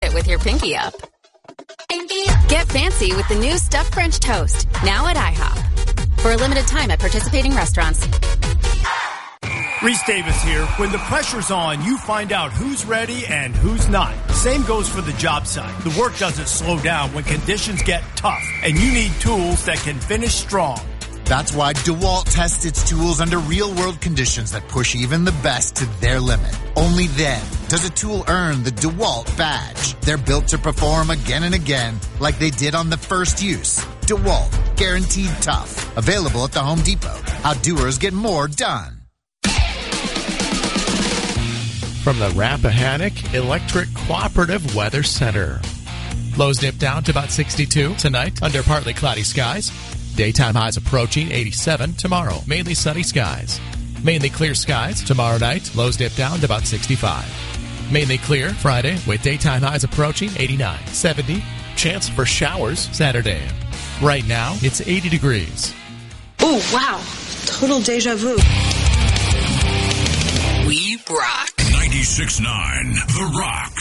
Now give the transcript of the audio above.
it with your pinky up. Get fancy with the new stuffed French toast, now at IHOP. For a limited time at participating restaurants. Reese Davis here. When the pressure's on, you find out who's ready and who's not. Same goes for the job site. The work doesn't slow down when conditions get tough, and you need tools that can finish strong. That's why DeWalt tests its tools under real-world conditions that push even the best to their limit. Only then does a tool earn the DeWalt badge. They're built to perform again and again like they did on the first use. DeWalt, guaranteed tough. Available at the Home Depot. How doers get more done. From the Rappahannock Electric Cooperative Weather Center. Lows dip down to about 62 tonight under partly cloudy skies. Daytime highs approaching 87 tomorrow. Mainly sunny skies. Mainly clear skies tomorrow night. Lows dip down to about 65. Mainly clear Friday with daytime highs approaching 89. 70. Chance for showers Saturday. Right now, it's 80 degrees. Oh, wow. Total deja vu. We rock. 96.9 The Rock.